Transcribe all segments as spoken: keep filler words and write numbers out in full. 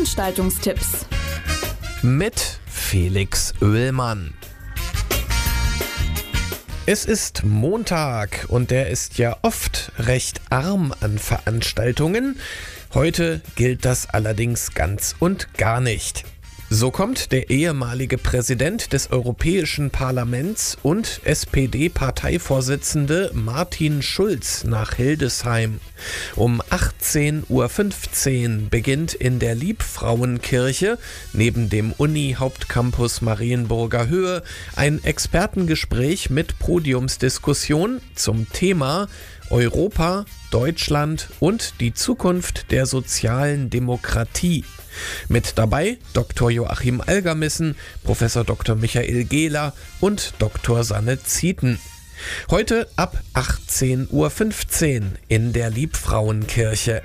Veranstaltungstipps mit Felix Oehlmann. Es ist Montag und der ist ja oft recht arm an Veranstaltungen. Heute gilt das allerdings ganz und gar nicht. So kommt der ehemalige Präsident des Europäischen Parlaments und S P D-Parteivorsitzende Martin Schulz nach Hildesheim. Um achtzehn Uhr fünfzehn beginnt in der Liebfrauenkirche neben dem Uni-Hauptcampus Marienburger Höhe ein Expertengespräch mit Podiumsdiskussion zum Thema Europa, Deutschland und die Zukunft der sozialen Demokratie. Mit dabei Doktor Joachim Algermissen, Professor Doktor Michael Gehler und Doktor Sanne Zieten. Heute ab achtzehn Uhr fünfzehn in der Liebfrauenkirche.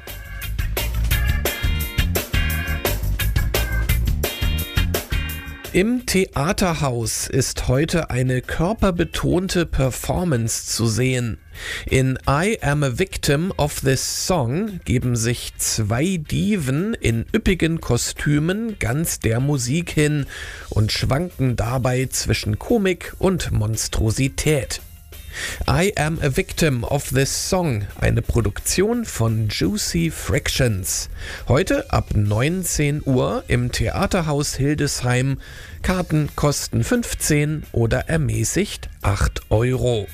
Im Theaterhaus ist heute eine körperbetonte Performance zu sehen. In I Am a Victim of This Song geben sich zwei Diven in üppigen Kostümen ganz der Musik hin und schwanken dabei zwischen Komik und Monstrosität. I Am a Victim of This Song, eine Produktion von Juicy Frictions. Heute ab neunzehn Uhr im Theaterhaus Hildesheim. Karten kosten fünfzehn oder ermäßigt acht Euro.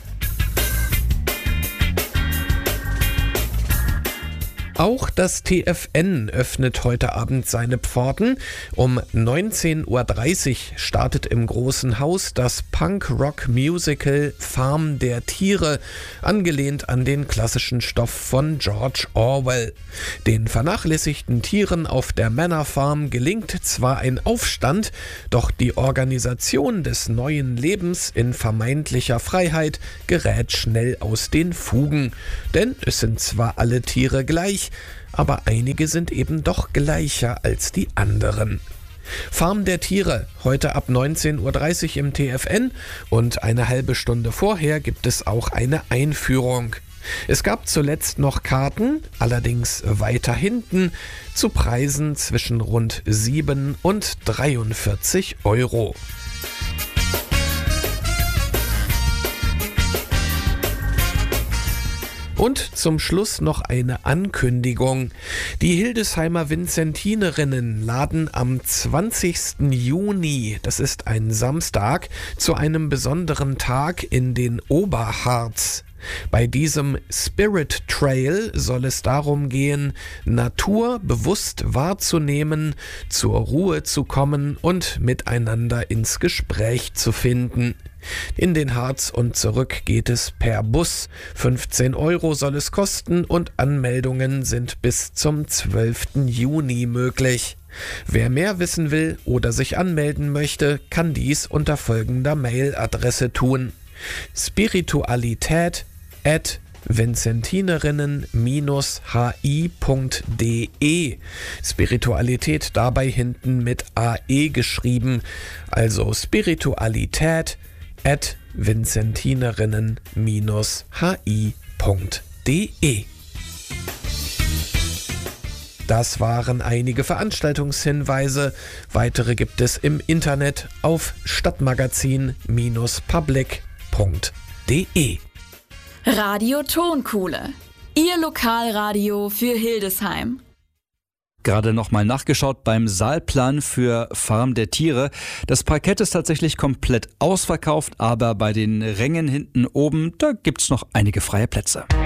Auch das T F N öffnet heute Abend seine Pforten. Um neunzehn Uhr dreißig startet im Großen Haus das Punk-Rock-Musical Farm der Tiere, angelehnt an den klassischen Stoff von George Orwell. Den vernachlässigten Tieren auf der Männerfarm gelingt zwar ein Aufstand, doch die Organisation des neuen Lebens in vermeintlicher Freiheit gerät schnell aus den Fugen. Denn es sind zwar alle Tiere gleich, aber einige sind eben doch gleicher als die anderen. Farm der Tiere, heute ab neunzehn Uhr dreißig im T F N und eine halbe Stunde vorher gibt es auch eine Einführung. Es gab zuletzt noch Karten, allerdings weiter hinten, zu Preisen zwischen rund sieben und dreiundvierzig Euro. Und zum Schluss noch eine Ankündigung. Die Hildesheimer Vinzentinerinnen laden am zwanzigsten Juni, das ist ein Samstag, zu einem besonderen Tag in den Oberharz. Bei diesem Spirit Trail soll es darum gehen, Natur bewusst wahrzunehmen, zur Ruhe zu kommen und miteinander ins Gespräch zu finden. In den Harz und zurück geht es per Bus. fünfzehn Euro soll es kosten und Anmeldungen sind bis zum zwölften Juni möglich. Wer mehr wissen will oder sich anmelden möchte, kann dies unter folgender Mailadresse tun: spiritualität at vinzentinerinnen Bindestrich hi punkt de. Spiritualität dabei hinten mit A E geschrieben, also Spiritualität at vinzentinerinnen Bindestrich hi punkt de. Das waren einige Veranstaltungshinweise. Weitere gibt es im Internet auf stadtmagazin Bindestrich public punkt de. Radio Tonkuhle, Ihr Lokalradio für Hildesheim. Gerade nochmal nachgeschaut beim Saalplan für Farm der Tiere. Das Parkett ist tatsächlich komplett ausverkauft, aber bei den Rängen hinten oben, da gibt's noch einige freie Plätze.